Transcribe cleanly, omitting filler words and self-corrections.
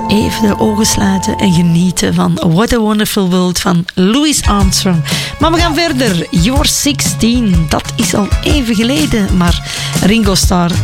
even de ogen sluiten en genieten van What a Wonderful World van Louis Armstrong. Maar we gaan verder. You're 16. Dat is al even geleden, maar Ringo Starr